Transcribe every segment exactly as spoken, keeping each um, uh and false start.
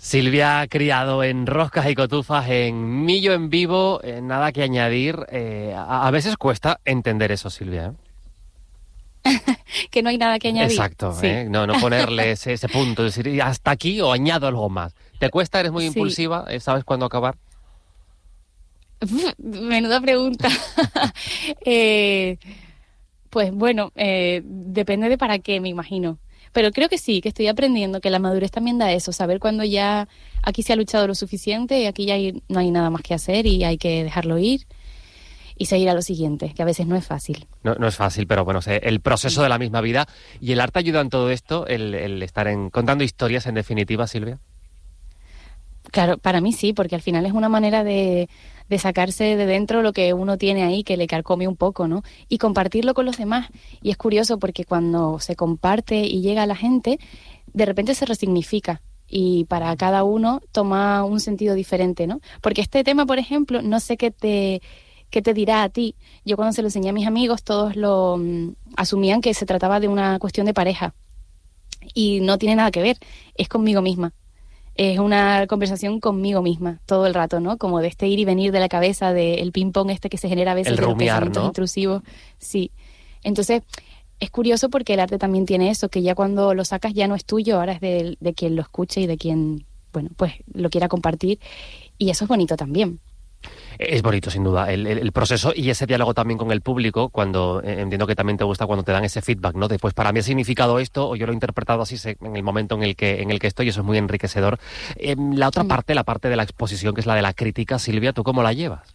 Silvia Criado en Roscas y Cotufas, en Millo en Vivo, eh, nada que añadir. Eh, a, a veces cuesta entender eso, Silvia, ¿eh? Que no hay nada que añadir. Exacto, Sí. ¿eh? No, no ponerle ese, ese punto, decir hasta aquí o añado algo más. ¿Te cuesta? ¿Eres muy Sí. impulsiva? ¿Sabes cuándo acabar? Uf, menuda pregunta. eh, pues bueno, eh, depende de para qué, me imagino. Pero creo que sí, que estoy aprendiendo, que la madurez también da eso, saber cuando ya aquí se ha luchado lo suficiente y aquí ya hay, no hay nada más que hacer y hay que dejarlo ir y seguir a lo siguiente, que a veces no es fácil. No, no es fácil, pero bueno, el proceso de la misma vida. ¿Y el arte ayuda en todo esto? El, el estar en, contando historias, en definitiva, Silvia. Claro, para mí sí, porque al final es una manera de, de sacarse de dentro lo que uno tiene ahí, que le carcome un poco, ¿no? Y compartirlo con los demás. Y es curioso porque cuando se comparte y llega a la gente, de repente se resignifica. Y para cada uno toma un sentido diferente, ¿no? Porque este tema, por ejemplo, no sé qué te, qué te dirá a ti. Yo cuando se lo enseñé a mis amigos, todos lo um, asumían que se trataba de una cuestión de pareja. Y no tiene nada que ver, es conmigo misma. Es una conversación conmigo misma todo el rato, ¿no? Como de este ir y venir de la cabeza, del ping-pong este que se genera a veces, el de los rumiar, pensamientos ¿no? intrusivos. Sí. Entonces, es curioso porque el arte también tiene eso, que ya cuando lo sacas ya no es tuyo, ahora es de, de quien lo escuche y de quien, bueno, pues lo quiera compartir. Y eso es bonito también. Es bonito, sin duda, el, el, el proceso y ese diálogo también con el público, cuando eh, entiendo que también te gusta cuando te dan ese feedback, ¿no? De, pues para mí ha significado esto, o yo lo he interpretado así en el momento en el que en el que estoy, y eso es muy enriquecedor. Eh, la otra mm. parte, la parte de la exposición, que es la de la crítica, Silvia, ¿tú cómo la llevas?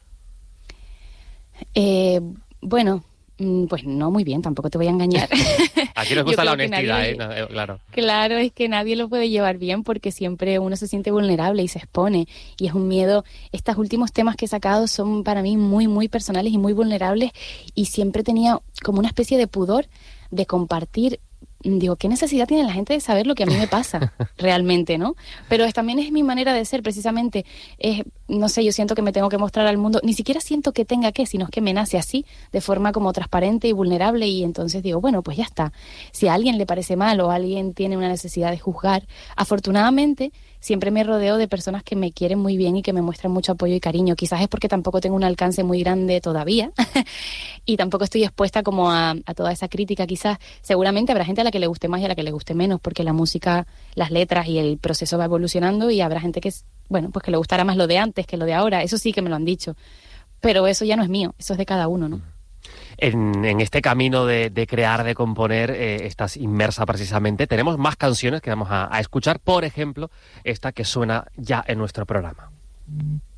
Eh, bueno, pues no muy bien, tampoco te voy a engañar. Aquí nos gusta la honestidad, nadie, ¿eh? No, eh, claro. Claro, es que nadie lo puede llevar bien porque siempre uno se siente vulnerable y se expone. Y es un miedo. Estos últimos temas que he sacado son para mí muy, muy personales y muy vulnerables. Y siempre tenía como una especie de pudor de compartir. Digo, ¿qué necesidad tiene la gente de saber lo que a mí me pasa realmente, no? Pero es, también es mi manera de ser, precisamente. Es, no sé, yo siento que me tengo que mostrar al mundo. Ni siquiera siento que tenga que, sino es que me nace así, de forma como transparente y vulnerable. Y entonces digo, bueno, pues ya está. Si a alguien le parece mal o alguien tiene una necesidad de juzgar, afortunadamente siempre me rodeo de personas que me quieren muy bien y que me muestran mucho apoyo y cariño. Quizás es porque tampoco tengo un alcance muy grande todavía y tampoco estoy expuesta como a, a toda esa crítica. Quizás, seguramente habrá gente a la que le guste más y a la que le guste menos, porque la música, las letras y el proceso va evolucionando y habrá gente que, bueno, pues que le gustará más lo de antes que lo de ahora. Eso sí que me lo han dicho. Pero eso ya no es mío, eso es de cada uno, ¿no? En, en este camino de, de crear, de componer, eh, estás inmersa precisamente. Tenemos más canciones que vamos a, a escuchar, por ejemplo, esta que suena ya en nuestro programa.